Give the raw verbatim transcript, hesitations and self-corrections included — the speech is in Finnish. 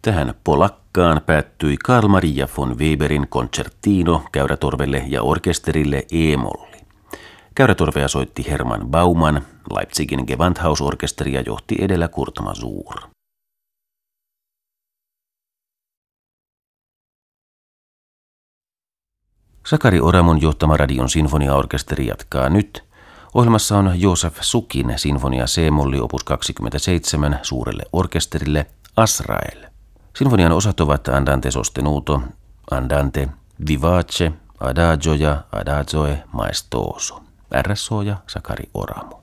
Tähän polakkaan päättyi Carl Maria von Weberin concertino käyrätorvelle ja orkesterille E-molli. Käyrätorvea soitti Hermann Baumann, Leipzigin Gewandhausorkesteria johti edellä Kurt Masur. Sakari Oramon johtama Radion sinfoniaorkesteri jatkaa nyt. Ohjelmassa on Josef Sukin sinfonia C-molli opus kaksikymmentäseitsemän suurelle orkesterille Azrael. Sinfonian osat ovat Andante sostenuto, Andante, Vivace, Adagio ja Adagioe maestoso. R S O ja Sakari Oramo.